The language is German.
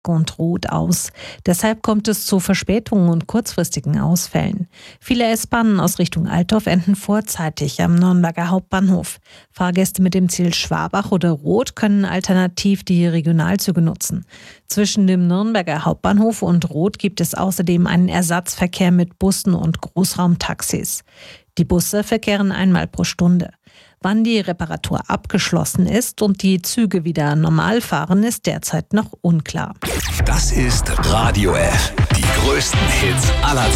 und Rot aus. Deshalb kommt es zu Verspätungen und kurzfristigen Ausfällen. Viele S-Bahnen aus Richtung Altdorf enden vorzeitig am Nürnberger Hauptbahnhof. Fahrgäste mit dem Ziel Schwabach oder Roth können alternativ die Regionalzüge nutzen. Zwischen dem Nürnberger Hauptbahnhof und Roth gibt es außerdem einen Ersatzverkehr mit Bussen und Großraumtaxis. Die Busse verkehren einmal pro Stunde. Wann die Reparatur abgeschlossen ist und die Züge wieder normal fahren, ist derzeit noch unklar. Das ist Radio F. Die größten Hits aller